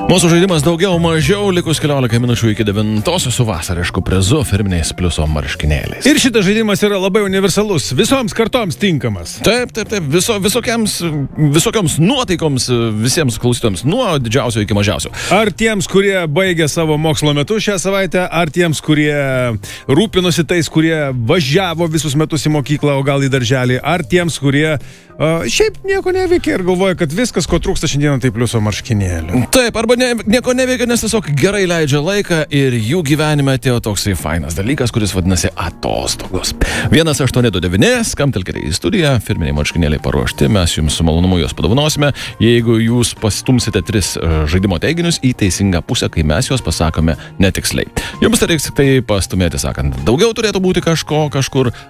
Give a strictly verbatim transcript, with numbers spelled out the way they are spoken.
Mūsų žaidimas daugiau mažiau, likus keliolika minučių iki devintosios su vasarišku prizu firminiais pliuso marškinėliais. Ir šitas žaidimas yra labai universalus, visoms kartoms tinkamas. Taip, taip, taip, viso, visokiams, visokioms nuotaikoms, visiems klausytojams, nuo didžiausio iki mažiausio. Ar tiems, kurie baigė savo mokslo metus šią savaitę, ar tiems, kurie rūpinosi tais, kurie važiavo visus metus į mokyklą, o gal į darželį, ar tiems, kurie uh, šiaip nieko neveikia ir galvoja, kad viskas, ko trūksta šiandieną, tai pliuso marškinėlių. Taip, arba ne, nieko neveikia, nes tiesiog gerai leidžia laiką ir jų gyvenime atėjo toksai fainas dalykas, kuris vadinasi atostogos. vienas aštuoni du devyni, skambtelkite į studiją, firminiai marškinėliai paruošti, mes jums su malonumu juos padovanosime, jeigu jūs pastumsite tris žaidimo teiginius į teisingą pusę, kai mes juos pasakome netiksliai. Jums tai reiks tai pastumėti, sakant, daugiau turėtų būti kažko kažkur,